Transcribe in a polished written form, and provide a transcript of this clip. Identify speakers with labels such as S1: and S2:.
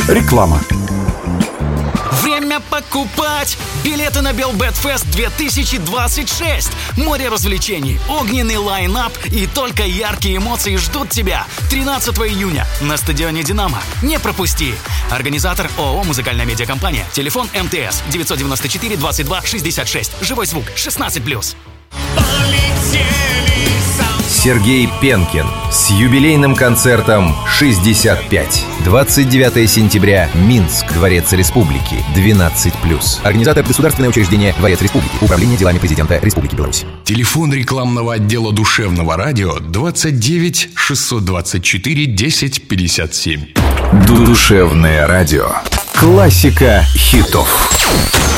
S1: Реклама.
S2: Время покупать! Билеты на Белбетфест 2026! Море развлечений, огненный лайн-ап и только яркие эмоции ждут тебя 13 июня на стадионе «Динамо». Не пропусти! Организатор ООО «Музыкальная медиакомпания». Телефон МТС 994 22 66. Живой звук 16+.
S3: Сергей Пенкин с юбилейным концертом «65». 29 сентября. Минск. Дворец Республики. 12+. Организатор государственное учреждение «Дворец Республики». Управление делами президента Республики Беларусь.
S4: Телефон рекламного отдела душевного радио 29 624 10 57.
S1: Душевное радио. Классика хитов.